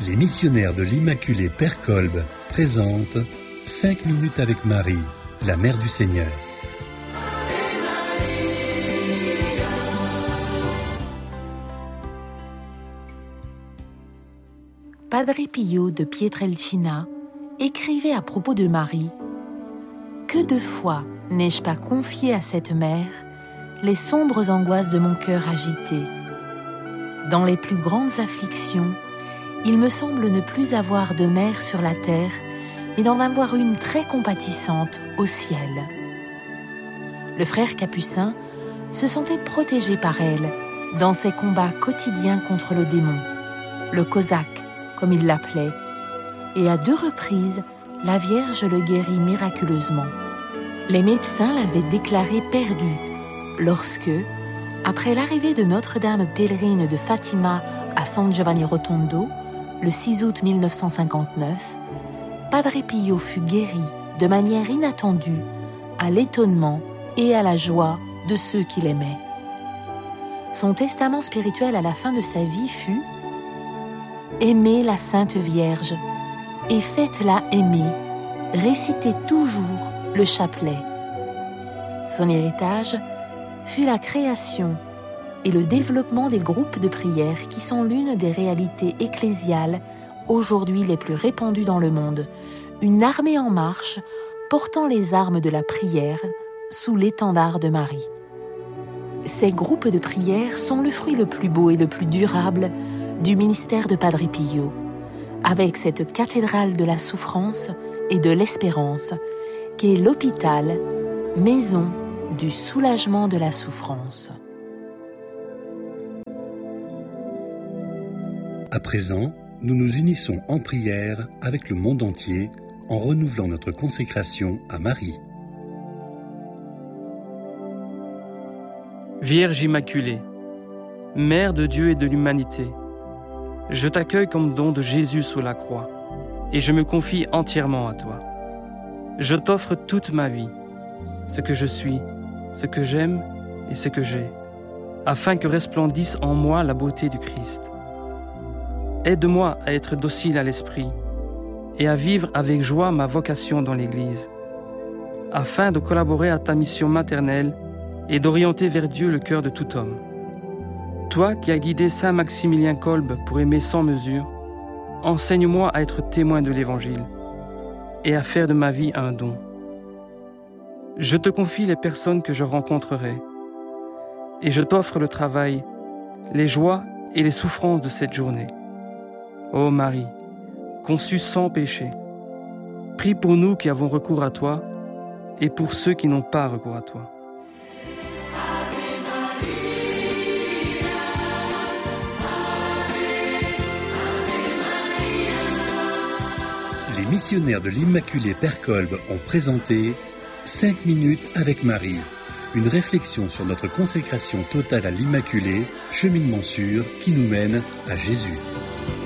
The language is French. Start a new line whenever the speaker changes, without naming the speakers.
Les missionnaires de l'Immaculée Père Kolb présentent 5 minutes avec Marie, la Mère du Seigneur.
Padre Pio de Pietrelcina écrivait à propos de Marie « Que de fois n'ai-je pas confié à cette mère les sombres angoisses de mon cœur agité. Dans les plus grandes afflictions, il me semble ne plus avoir de mère sur la terre, mais d'en avoir une très compatissante au ciel. » Le frère Capucin se sentait protégé par elle dans ses combats quotidiens contre le démon, le cosaque, comme il l'appelait, et à 2 reprises, la Vierge le guérit miraculeusement. Les médecins l'avaient déclaré perdu lorsque, après l'arrivée de Notre-Dame pèlerine de Fatima à San Giovanni Rotondo, le 6 août 1959, Padre Pio fut guéri de manière inattendue, à l'étonnement et à la joie de ceux qui l'aimaient. Son testament spirituel à la fin de sa vie fut « Aimez la Sainte Vierge et faites-la aimer, récitez toujours le chapelet. » Son héritage fut la création et le développement des groupes de prière qui sont l'une des réalités ecclésiales aujourd'hui les plus répandues dans le monde, une armée en marche portant les armes de la prière sous l'étendard de Marie. Ces groupes de prière sont le fruit le plus beau et le plus durable du ministère de Padre Pio, avec cette cathédrale de la souffrance et de l'espérance qui est l'hôpital, maison du soulagement de la souffrance.
À présent, nous nous unissons en prière avec le monde entier en renouvelant notre consécration à Marie.
Vierge Immaculée, Mère de Dieu et de l'humanité, je t'accueille comme don de Jésus sous la croix et je me confie entièrement à toi. Je t'offre toute ma vie, ce que je suis, ce que j'aime et ce que j'ai, afin que resplendisse en moi la beauté du Christ. Aide-moi à être docile à l'esprit et à vivre avec joie ma vocation dans l'Église, afin de collaborer à ta mission maternelle et d'orienter vers Dieu le cœur de tout homme. Toi qui as guidé Saint Maximilien Kolb pour aimer sans mesure, enseigne-moi à être témoin de l'Évangile et à faire de ma vie un don. Je te confie les personnes que je rencontrerai et je t'offre le travail, les joies et les souffrances de cette journée. Ô Marie, conçue sans péché, prie pour nous qui avons recours à toi et pour ceux qui n'ont pas recours à toi.
Les missionnaires de l'Immaculée Père Kolb ont présenté 5 minutes avec Marie, une réflexion sur notre consécration totale à l'Immaculée, cheminement sûr qui nous mène à Jésus.